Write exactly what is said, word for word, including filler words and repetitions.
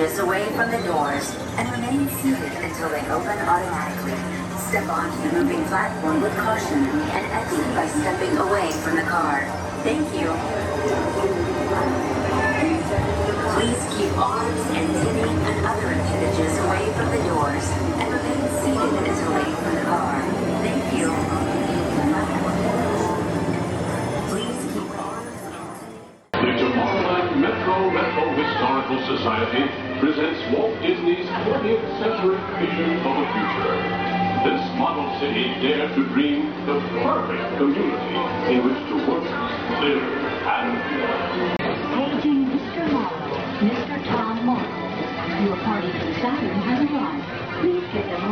appendages away from the doors and remain seated until they open automatically. Step onto the moving platform with caution and exit by stepping away from the car. Thank you. Please keep arms and tibia and other appendages away from the doors and remain seated until they open the car. Thank you. Please keep arms and The Tomorrowland Metro Retro Historical Society presents Walt Disney's twentieth century vision for the future. This model city dared to dream the perfect community in which to work, live, and play. Paging Mister Morrow, Mister Tom Morrow. Your party from Saturn has arrived. Please get them